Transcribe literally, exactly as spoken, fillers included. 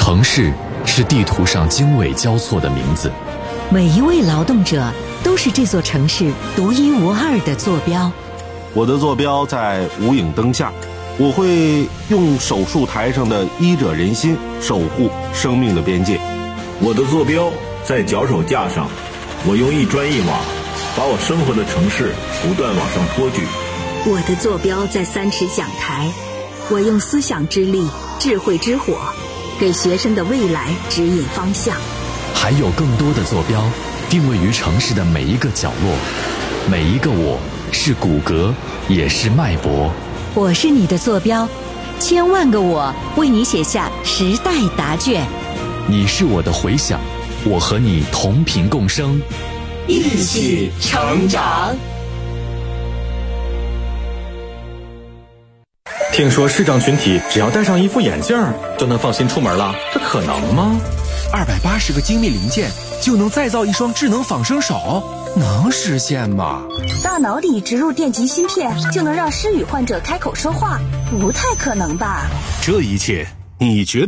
城市是地图上经纬交错的名字， 每一位劳动者都是这座城市独一无二的坐标。 我的坐标在无影灯下，我会用手术台上的医者仁心守护生命的边界。 我的坐标在脚手架上，我用一砖一瓦把我生活的城市不断往上托举。 我的坐标在三尺讲台，我用思想之力、智慧之火给学生的未来指引方向。 还有更多的坐标定位于城市的每一个角落，每一个我是骨骼，也是脉搏。 我是你的坐标，千万个我为你写下时代答卷。 你是我的回响，我和你同频共生， 一起成长。 听说视障群体只要戴上一副眼镜就能放心出门了，这可能吗？ 二百八十个精密零件就能再造一双智能仿生手，能实现吗？ 大脑里植入电极芯片就能让失语患者开口说话，不太可能吧？ 这一切你觉得